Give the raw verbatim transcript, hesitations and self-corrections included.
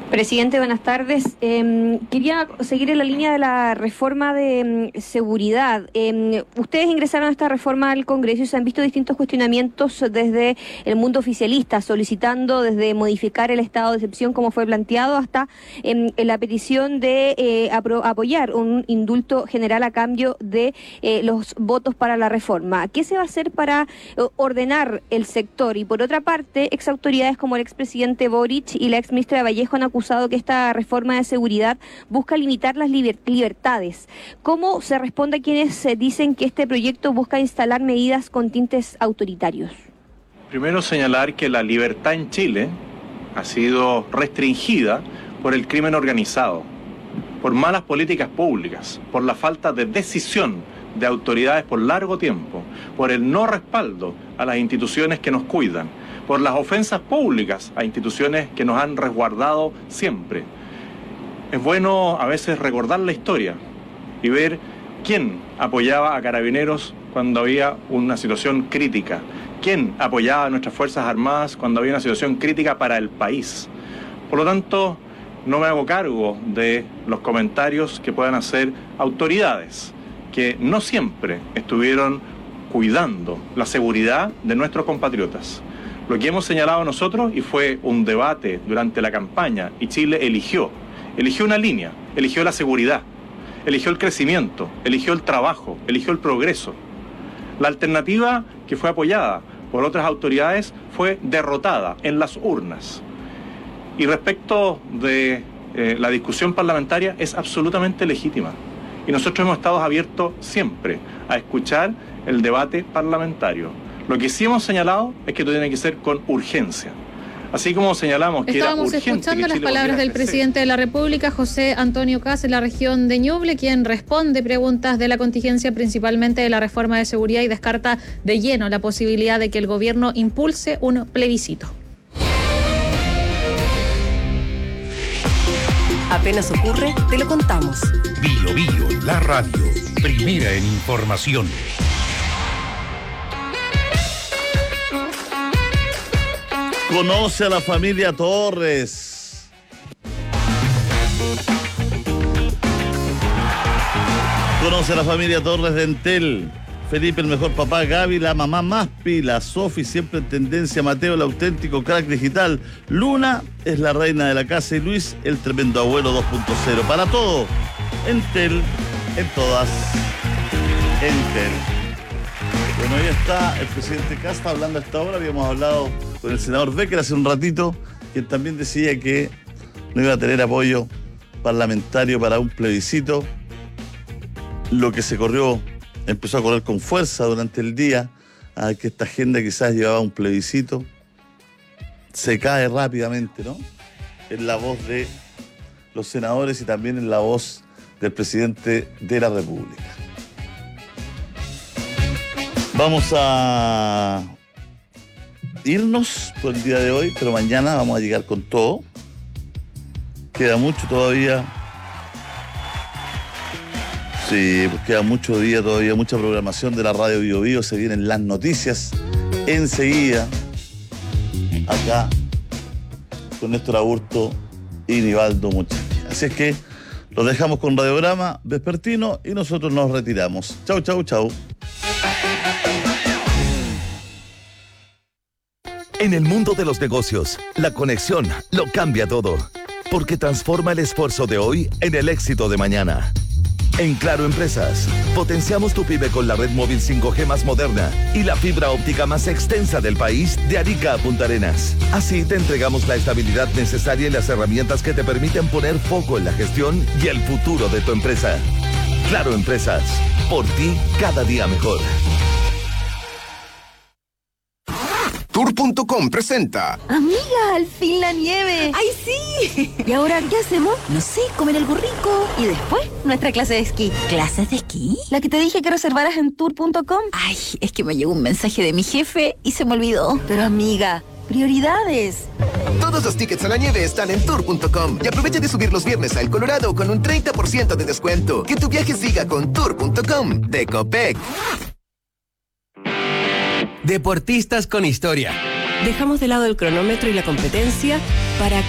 Presidente, buenas tardes. Eh, quería seguir en la línea de la reforma de eh, seguridad. Eh, ustedes ingresaron a esta reforma al Congreso y se han visto distintos cuestionamientos desde el mundo oficialista, solicitando desde modificar el estado de excepción como fue planteado hasta eh, la petición de eh, apro- apoyar un indulto general a cambio de eh, los votos para la reforma. ¿Qué se va a hacer para eh, ordenar el sector? Y por otra parte, ex autoridades como el expresidente Boric y la ex ministra Vallejo han acusado que esta reforma de seguridad busca limitar las liber- libertades. ¿Cómo se responde a quienes eh, dicen que este proyecto busca instalar medidas con tintes autoritarios? Primero señalar que la libertad en Chile ha sido restringida por el crimen organizado, por malas políticas públicas, por la falta de decisión de autoridades por largo tiempo, por el no respaldo a las instituciones que nos cuidan, por las ofensas públicas a instituciones que nos han resguardado siempre. Es bueno a veces recordar la historia y ver quién apoyaba a Carabineros cuando había una situación crítica, quién apoyaba a nuestras Fuerzas Armadas cuando había una situación crítica para el país. Por lo tanto, no me hago cargo de los comentarios que puedan hacer autoridades que no siempre estuvieron cuidando la seguridad de nuestros compatriotas. Lo que hemos señalado nosotros, y fue un debate durante la campaña, y Chile eligió, eligió una línea, eligió la seguridad, eligió el crecimiento, eligió el trabajo, eligió el progreso. La alternativa que fue apoyada por otras autoridades fue derrotada en las urnas. Y respecto de eh, la discusión parlamentaria, es absolutamente legítima. Y nosotros hemos estado abiertos siempre a escuchar el debate parlamentario. Lo que sí hemos señalado es que esto tiene que ser con urgencia. Así como señalamos que era urgente. Estábamos escuchando las palabras del presidente de la República, José Antonio Kast, en la región de Ñuble, quien responde preguntas de la contingencia, principalmente de la reforma de seguridad, y descarta de lleno la posibilidad de que el gobierno impulse un plebiscito. Apenas ocurre, te lo contamos. Bio Bio, la radio, primera en información. Conoce a la familia Torres. Conoce a la familia Torres de Entel. Felipe, el mejor papá. Gaby, la mamá más pila. Sofi, siempre en tendencia. Mateo, el auténtico crack digital. Luna es la reina de la casa. Y Luis, el tremendo abuelo dos punto cero. Para todo, Entel, en todas. Entel. Bueno, ahí está el presidente Kast hablando a esta hora. Habíamos hablado con el senador Becker hace un ratito, quien también decía que no iba a tener apoyo parlamentario para un plebiscito. Lo que se corrió, empezó a correr con fuerza durante el día, a que esta agenda quizás llevaba un plebiscito, se cae rápidamente, ¿no? En la voz de los senadores y también en la voz del presidente de la República. Vamos a irnos por el día de hoy, pero mañana vamos a llegar con todo. Queda mucho todavía. Sí, pues queda mucho día todavía, mucha programación de la radio Bio Bio. Se vienen las noticias enseguida, acá con Néstor Aburto y Nivaldo Muchetti. Así es que los dejamos con Radiograma Vespertino y nosotros nos retiramos. Chau, chau, chau. En el mundo de los negocios, la conexión lo cambia todo, porque transforma el esfuerzo de hoy en el éxito de mañana. En Claro Empresas, potenciamos tu pyme con la red móvil cinco G más moderna y la fibra óptica más extensa del país, de Arica a Punta Arenas. Así te entregamos la estabilidad necesaria y las herramientas que te permiten poner foco en la gestión y el futuro de tu empresa. Claro Empresas, por ti cada día mejor. Tour punto com presenta. Amiga, al fin la nieve. ¡Ay, sí! ¿Y ahora qué hacemos? No sé, comer algo rico. Y después, nuestra clase de esquí. ¿Clases de esquí? La que te dije que reservaras en tour punto com. Ay, es que me llegó un mensaje de mi jefe y se me olvidó. Pero amiga, prioridades. Todos los tickets a la nieve están en tour punto com. Y aprovecha de subir los viernes a El Colorado con un treinta por ciento de descuento. Que tu viaje siga con tour punto com de Copec. Deportistas con historia. Dejamos de lado el cronómetro y la competencia para